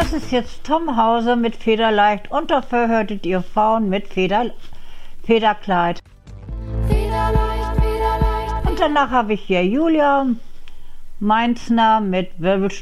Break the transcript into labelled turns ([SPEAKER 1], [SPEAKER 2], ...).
[SPEAKER 1] Das ist jetzt Tom Hauser mit Federleicht und dafür hörtet ihr Frauen mit Federkleid.
[SPEAKER 2] Federleicht.
[SPEAKER 1] Und danach habe ich hier Julia Meinzner mit Wirbelstörung.